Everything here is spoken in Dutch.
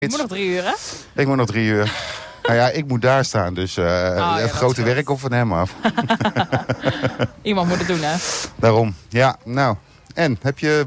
Je moet nog 3 uur, hè? Ik moet nog 3 uur. Nou ja, ik moet daar staan, dus het grote werk komt van hem af. Iemand moet het doen, hè? Daarom. Ja, nou. En, heb je